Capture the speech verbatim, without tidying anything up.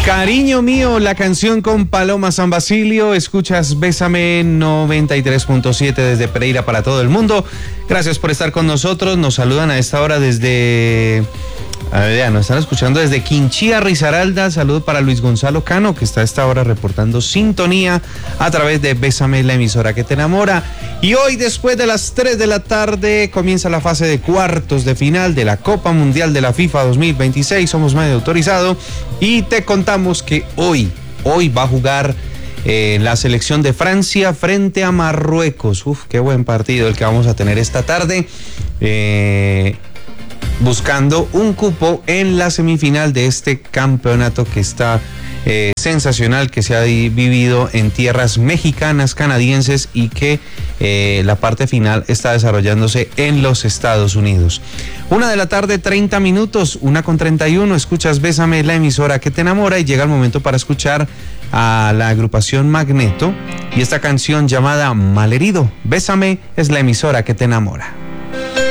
Cariño mío, la canción con Paloma San Basilio. Escuchas Bésame noventa y tres punto siete desde Pereira para todo el mundo. Gracias por estar con nosotros. Nos saludan a esta hora desde... A ver, ya, nos están escuchando desde Quinchía, Risaralda. Saludo para Luis Gonzalo Cano, que está a esta hora reportando sintonía a través de Bésame, la emisora que te enamora. Y hoy, después de las tres de la tarde, comienza la fase de cuartos de final de la Copa Mundial de la FIFA dos mil veintiséis. Somos medio autorizado y te contamos que hoy, hoy va a jugar eh, la selección de Francia frente a Marruecos. Uf, qué buen partido el que vamos a tener esta tarde. Eh... buscando un cupo en la semifinal de este campeonato que está eh, sensacional, que se ha vivido en tierras mexicanas, canadienses y que eh, la parte final está desarrollándose en los Estados Unidos. Una de la tarde, treinta minutos, una con treinta y uno, escuchas Bésame, la emisora que te enamora, y llega el momento para escuchar a la agrupación Magneto y esta canción llamada Malherido. Bésame es la emisora que te enamora.